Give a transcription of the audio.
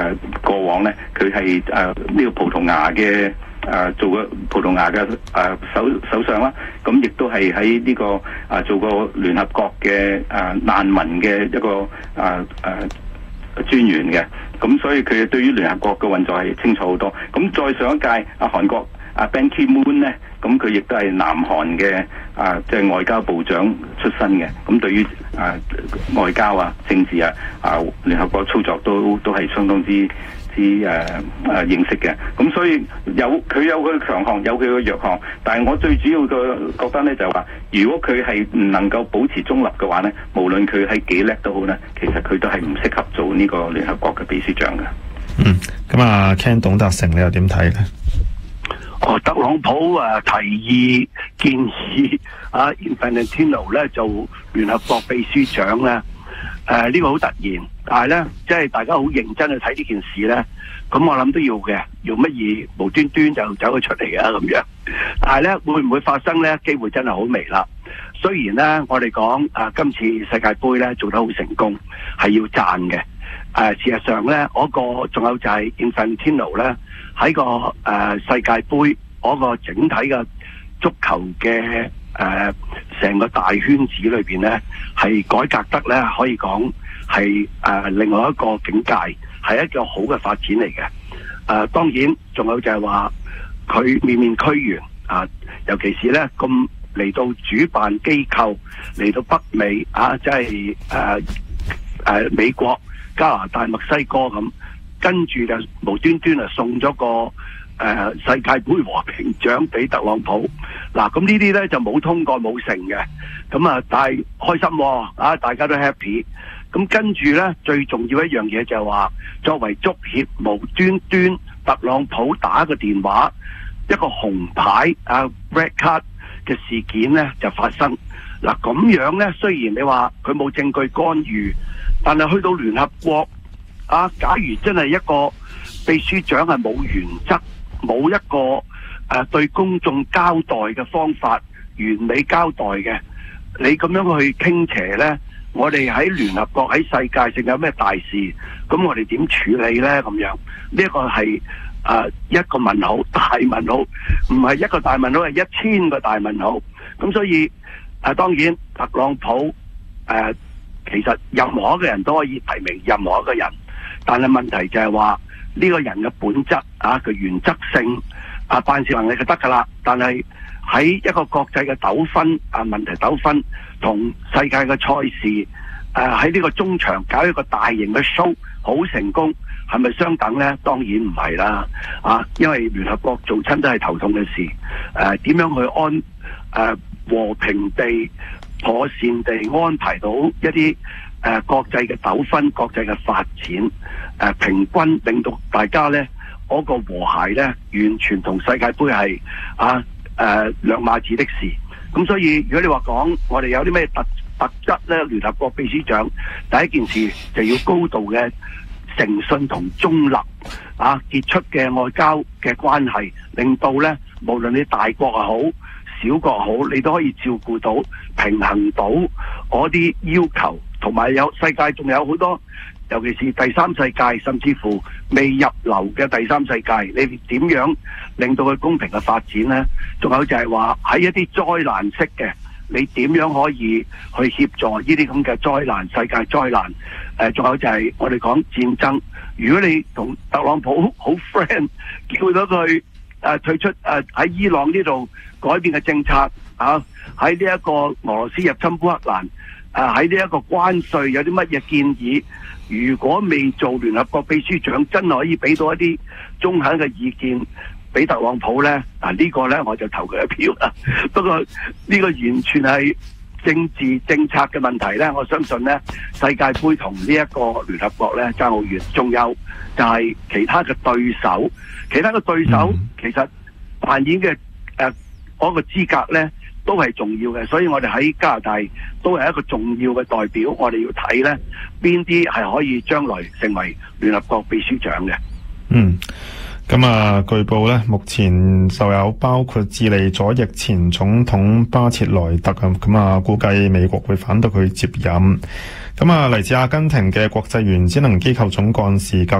過往咧，佢係呢個葡萄牙嘅做過葡萄牙嘅首相啦，咁亦都係喺呢個做過聯合國嘅難民嘅一個專員嘅，咁所以佢對於聯合國嘅運作係清楚好多。咁再上一屆韓國Ban Ki-moon 咧，咁佢亦都係南韓嘅即係外交部長出身嘅，咁對於外交政治聯合國操作都係相當之認識嘅。咁所以佢有佢嘅強項，有佢嘅弱項，但係我最主要嘅覺得咧就係話，如果佢係唔能夠保持中立嘅話咧，無論佢係幾叻都好咧，其實佢都係唔適合做呢個聯合國嘅秘書長嘅。 咁Ken 董達成你又點睇咧？ 特朗普提議建議Infantino 咧做聯合國秘書長咧，呢個好突然，但係咧即係大家好認真去睇呢件事咧，咁我諗都要嘅，用乜嘢無端端就走咗出嚟咁樣，但係咧會唔會發生咧？機會真係好微啦。雖然咧我哋講今次世界盃咧做得好成功，係要讚嘅。事實上咧，嗰個仲有就係 Infantino 咧喺個世界盃嗰個整體嘅足球嘅成個大圈子裏邊咧，係改革得咧可以講係另外一個境界，係一個好嘅發展嚟嘅。當然仲有就係話佢面面俱圓尤其是咧咁嚟到主辦機構嚟到北美即係美國、加拿大、墨西哥咁，跟住就無端端送咗個世界盃和平獎俾特朗普。嗱，咁呢啲咧就冇通過冇成嘅，咁但係開心大家都 happy。咁跟住咧最重要一樣嘢就係話，作為足協無端端特朗普打個電話，一個紅牌red card 嘅事件咧就發生。嗱，咁樣咧雖然你話佢冇證據干預，但係去到聯合國假如真係一個秘書長係冇原則，冇一個對公眾交代嘅方法，完美交代嘅，你咁樣去傾斜呢，我哋喺聯合國喺世界性有咩大事，咁我哋點處理呢？咁樣呢個係一個問號，大問號，唔係一個大問號，係1000個大問號。咁所以當然特朗普其實任何一個人都可以提名任何一個人，但係問題就係話呢個人嘅本質佢原則性辦事能力就得噶啦，但係喺一個國際嘅糾紛問題糾紛同世界嘅賽事喺呢個中場搞一個大型嘅 show 好成功，係咪相等呢？當然唔係啦，因為聯合國做親都係頭痛嘅事，點樣去和平地妥善地安排到一啲國際嘅糾紛、國際嘅發展平均，令到大家呢嗰個和諧呢完全同世界盃係兩碼子的事。咁所以如果你話講我哋有啲咩特質呢，聯合國秘書長第一件事就要高度嘅誠信同中立傑出嘅外交嘅關係，令到呢無論你大國又好小國好，你都可以照顧到平衡到嗰啲要求，同埋有世界仲有好多，尤其是第三世界甚至乎未入流嘅第三世界，你點樣令到佢公平嘅發展呢？仲有就係話喺一啲災難式嘅，你點樣可以去協助呢啲咁嘅災難、世界災難？仲有就係我哋講戰爭，如果你同特朗普好 friend， 叫到佢退出喺伊朗呢度改變嘅政策喺呢一個俄羅斯入侵烏克蘭喺呢一個關稅有啲乜嘢建議？如果未做聯合國秘書長，真係可以俾到一啲中肯嘅意見俾特朗普呢？呢個呢我就投佢一票啦。不過呢個完全係政治政策嘅問題呢，我相信呢世界盃同呢一個聯合國呢爭好遠。仲有就係其他嘅對手，其實扮演嘅嗰個資格呢都係重要嘅，所以我哋喺加拿大都係一個重要嘅代表，我哋要睇呢邊啲係可以將來成為聯合國秘書長嘅。 咁據報呢，目前就有包括智利左翼前總統巴切萊特估計美國會反對佢接任。嚟自阿根廷嘅國際原子能機構總幹事格